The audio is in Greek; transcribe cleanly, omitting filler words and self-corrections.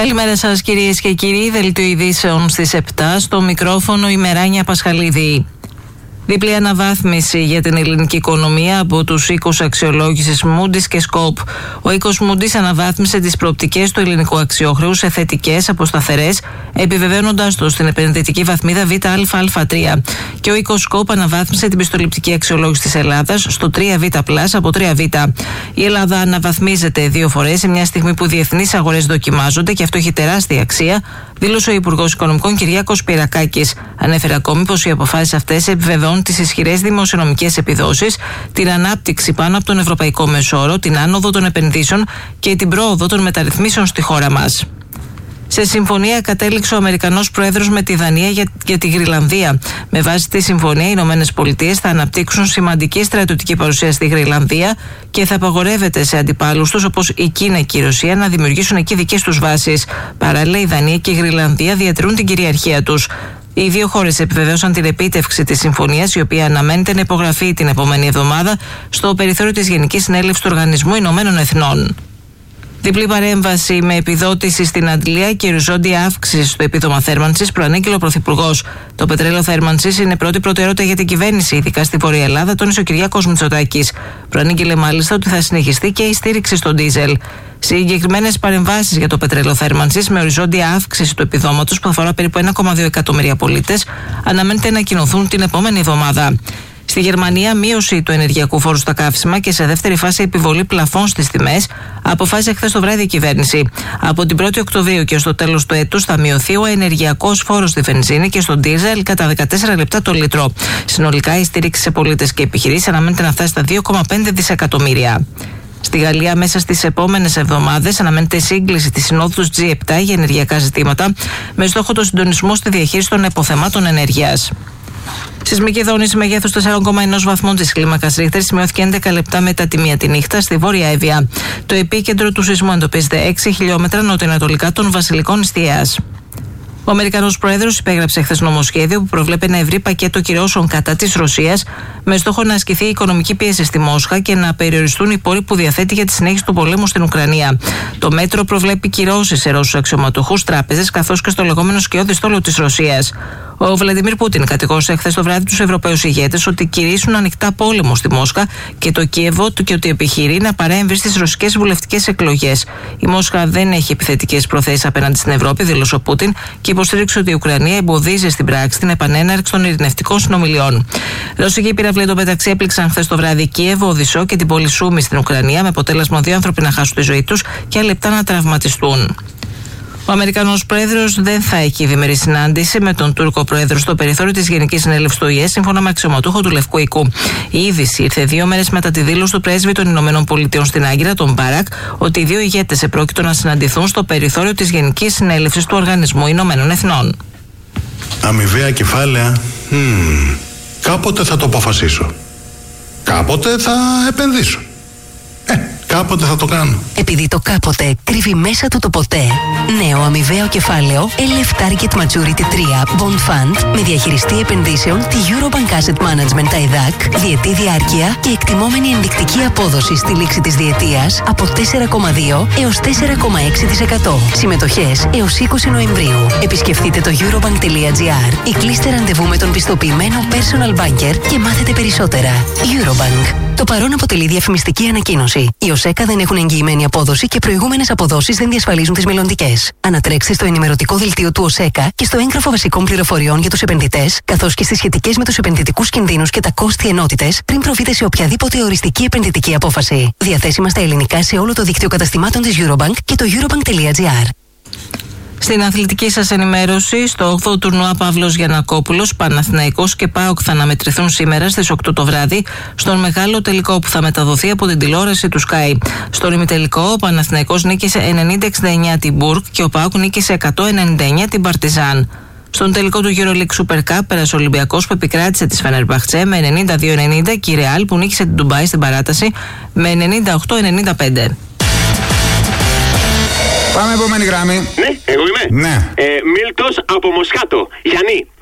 Καλημέρα σας κυρίες και κύριοι, δελτίο ειδήσεων στις 7, στο μικρόφωνο η Μεράνια Πασχαλίδη. Διπλή αναβάθμιση για την ελληνική οικονομία από τους οίκους αξιολόγησης Moody's και Scope. Ο οίκος Moody's αναβάθμισε τις προοπτικές του ελληνικού αξιόχρεου σε θετικές από σταθερές, επιβεβαιώνοντας το στην επενδυτική βαθμίδα ΒΑΑ3. Και ο οίκος Scope αναβάθμισε την πιστοληπτική αξιολόγηση της Ελλάδας στο 3Β+ από 3Β. Η Ελλάδα αναβαθμίζεται 2 φορές σε μια στιγμή που οι διεθνείς αγορές δοκιμάζονται και αυτό έχει τεράστια αξία, δήλωσε ο Υπουργός Οικονομικών Κυριάκος Πυρακάκης. Ανέφερε ακόμη πως οι αποφάσεις αυτές επιβεβαιώνουν τις ισχυρές δημοσιονομικές επιδόσεις, την ανάπτυξη πάνω από τον ευρωπαϊκό μεσόρο, την άνοδο των επενδύσεων και την πρόοδο των μεταρρυθμίσεων στη χώρα μας. Σε συμφωνία κατέληξε ο Αμερικανός Πρόεδρος με τη Δανία για τη Γροιλανδία. Με βάση τη συμφωνία, οι Ηνωμένες Πολιτείες θα αναπτύξουν σημαντική στρατιωτική παρουσία στη Γροιλανδία και θα απαγορεύεται σε αντιπάλους τους όπως η Κίνα και η Ρωσία να δημιουργήσουν εκεί δικές τους βάσεις. Παράλληλα, η Δανία και η Γροιλανδία διατηρούν την κυριαρχία τους. Οι δύο χώρες επιβεβαίωσαν την επίτευξη της συμφωνίας, η οποία αναμένεται να υπογραφεί την επόμενη εβδομάδα στο περιθώριο της Γενικής Συνέλευσης του Οργανισμού Ηνωμένων Εθνών. Διπλή παρέμβαση με επιδότηση στην Αντλία και οριζόντια αύξηση στο επίδομα θέρμανσης, προανήγγειλε ο Πρωθυπουργός. Το πετρέλαιο θέρμανσης είναι πρώτη προτεραιότητα για την κυβέρνηση, ειδικά στη Βόρεια Ελλάδα, τόνισε ο Κυριάκος Μητσοτάκης. Προανήγγειλε μάλιστα ότι θα συνεχιστεί και η στήριξη στο ντίζελ. Συγκεκριμένες παρεμβάσεις για το πετρέλαιο θέρμανσης με οριζόντια αύξηση του επιδόματος που αφορά περίπου 1,2 εκατομμύρια πολίτες αναμένεται να ανακοινωθούν την επόμενη εβδομάδα. Στη Γερμανία, μείωση του ενεργειακού φόρου στα καύσιμα και σε δεύτερη φάση επιβολή πλαφών στις τιμές, αποφάσισε χθες το βράδυ η κυβέρνηση. Από την 1η Οκτωβρίου και στο τέλος του έτους θα μειωθεί ο ενεργειακός φόρος στη βενζίνη και στον ντίζελ κατά 14 λεπτά το λίτρο. Συνολικά, η στήριξη σε πολίτες και επιχειρήσεις αναμένεται να φτάσει στα 2,5 δισεκατομμύρια. Στη Γαλλία, μέσα στις επόμενες εβδομάδες, αναμένεται σύγκληση της Συνόδου G7 για ενεργειακά ζητήματα, με στόχο το συντονισμό στη διαχείριση των αποθεμάτων ενέργειας. Σεισμική δόνηση μεγέθους 4,1 βαθμών της κλίμακας Ρίχτερ σημειώθηκε 11 λεπτά μετά τη 1 τη νύχτα στη Βόρεια Εύβοια. Το επίκεντρο του σεισμού εντοπίζεται 6 χιλιόμετρα νοτιοανατολικά των Βασιλικών Ιστιαίας. Ο Αμερικανός Πρόεδρος υπέγραψε χθες νομοσχέδιο που προβλέπει ένα ευρύ πακέτο κυρώσεων κατά της Ρωσίας με στόχο να ασκηθεί η οικονομική πίεση στη Μόσχα και να περιοριστούν οι πόροι που διαθέτει για τη συνέχιση του πολέμου στην Ουκρανία. Το μέτρο προβλέπει κυρώσεις σε Ρώσους αξιωματούχους, τράπεζες καθώς και στο λεγόμενο σκιώδη στόλο της Ρωσίας. Ο Βλαντιμίρ Πούτιν κατηγόρησε χθες το βράδυ τους Ευρωπαίους ηγέτες ότι κηρύσσουν ανοιχτά πόλεμο στη Μόσχα και το Κίεβο και ότι επιχειρεί να παρέμβει στις ρωσικές βουλευτικές εκλογές. Η Μόσχα δεν έχει επιθετικές προθέσεις απέναντι στην Ευρώπη, δήλωσε ο Πούτιν, και υποστήριξε ότι η Ουκρανία εμποδίζει στην πράξη την επανέναρξη των ειρηνευτικών συνομιλιών. Ρωσικοί πυραυλοί εντωμεταξύ έπληξαν χθες το βράδυ Κίεβο, Οδυσσό και την πόλη Σούμη στην Ουκρανία, με αποτέλεσμα 2 άνθρωποι να χάσουν τη ζωή τους και άλλα 7 να τραυματιστούν. Ο Αμερικανός Πρόεδρος δεν θα έχει διμερή συνάντηση με τον Τούρκο Πρόεδρο στο περιθώριο της Γενικής Συνέλευσης του ΟΗΕ, σύμφωνα με αξιωματούχο του Λευκού Οικού. Η είδηση ήρθε 2 μέρες μετά τη δήλωση του πρέσβη των Ηνωμένων Πολιτειών στην Άγκυρα, τον Μπάρακ, ότι οι δύο ηγέτες επρόκειτο να συναντηθούν στο περιθώριο της Γενικής Συνέλευσης του Οργανισμού Ηνωμένων Εθνών. Αμοιβαία κεφάλαια. Κάποτε θα το αποφασίσω. Κάποτε θα επενδύσω. Κάποτε θα το κάνω. Επειδή το κάποτε κρύβει μέσα του το ποτέ. Νέο αμοιβαίο κεφάλαιο LF Target Maturity 3 Bond Fund με διαχειριστή επενδύσεων τη Eurobank Asset Management ΤΑΙΔΑΚ, διετή διάρκεια και εκτιμόμενη ενδεικτική απόδοση στη λήξη της διετίας από 4,2 έως 4,6%. Συμμετοχές έως 20 Νοεμβρίου. Επισκεφτείτε το eurobank.gr ή κλείστε ραντεβού με τον πιστοποιημένο personal banker και μάθετε περισσότερα. Eurobank. Το παρόν αποτελεί διαφημιστική ανακοίνωση. Οι ΟΣΕΚΑ δεν έχουν εγγυημένη απόδοση και προηγούμενες αποδόσεις δεν διασφαλίζουν τις μελλοντικές. Ανατρέξτε στο ενημερωτικό δελτίο του ΟΣΕΚΑ και στο έγγραφο βασικών πληροφοριών για τους επενδυτές, καθώς και στις σχετικές με τους επενδυτικούς κινδύνους και τα κόστη ενότητες, πριν προβείτε σε οποιαδήποτε οριστική επενδυτική απόφαση. Διαθέσιμα στα ελληνικά σε όλο το δίκτυο καταστημάτων της Eurobank και το eurobank.gr. Στην αθλητική σας ενημέρωση, στο 8ο τουρνουά Παύλος Γιαννακόπουλος, Παναθηναϊκός και ΠΑΟΚ θα αναμετρηθούν σήμερα στις 8 το βράδυ στον μεγάλο τελικό που θα μεταδοθεί από την τηλεόραση του Sky. Στον ημιτελικό, ο Παναθηναϊκός νίκησε 90-69 την Μπουργκ και ο ΠΑΟΚ νίκησε 199 την Παρτιζάν. Στον τελικό του EuroLeague Super Cup πέρασε ο Ολυμπιακός που επικράτησε τη Φενερμπαχτσέ με 92-90 και η Ρεάλ που νίκησε την Ντουμπάι στην παράταση με 98-95. Πάμε επόμενη γραμμή. Ναι, εγώ είμαι. Ναι. Μίλτος από Μοσχάτο. Γιάννη.